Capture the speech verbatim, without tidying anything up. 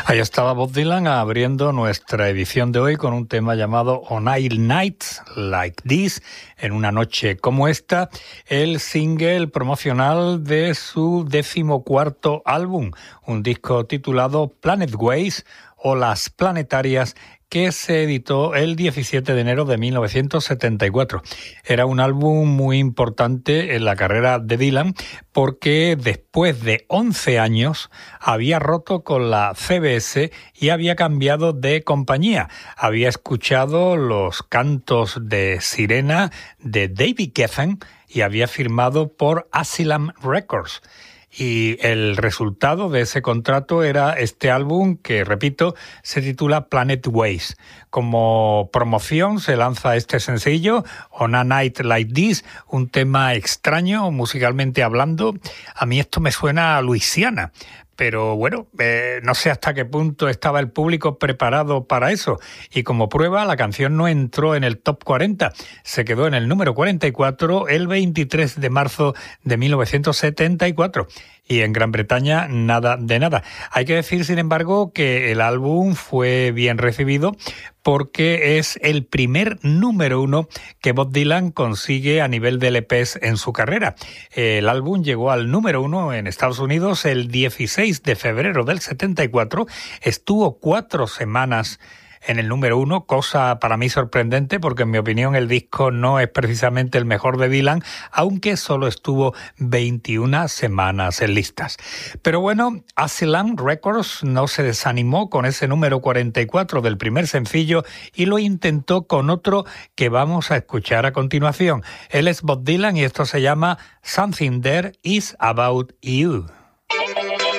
Ahí estaba Bob Dylan abriendo nuestra edición de hoy con un tema llamado On Nights Like This, en una noche como esta, el single promocional de su decimocuarto álbum, un disco titulado Planet Ways o Las Planetarias, que se editó el diecisiete de enero de mil novecientos setenta y cuatro. Era un álbum muy importante en la carrera de Dylan porque después de once años había roto con la C B S y había cambiado de compañía. Había escuchado los cantos de sirena de David Geffen y había firmado por Asylum Records. Y el resultado de ese contrato era este álbum que, repito, se titula Planet Ways. Como promoción se lanza este sencillo, On a Night Like This, un tema extraño musicalmente hablando. A mí esto me suena a Luisiana. Pero bueno, eh, no sé hasta qué punto estaba el público preparado para eso. Y como prueba, la canción no entró en el top cuarenta. Se quedó en el número cuarenta y cuatro el veintitrés de marzo de mil novecientos setenta y cuatro. Y en Gran Bretaña, nada de nada. Hay que decir, sin embargo, que el álbum fue bien recibido porque es el primer número uno que Bob Dylan consigue a nivel de L Pes en su carrera. El álbum llegó al número uno en Estados Unidos el dieciséis de febrero del setenta y cuatro, estuvo cuatro semanas en el número uno, cosa para mí sorprendente porque en mi opinión el disco no es precisamente el mejor de Dylan, aunque solo estuvo veintiuna semanas en listas. Pero bueno, Asylum Records no se desanimó con ese número cuarenta y cuatro del primer sencillo y lo intentó con otro que vamos a escuchar a continuación. Él es Bob Dylan y esto se llama Something There Is About You.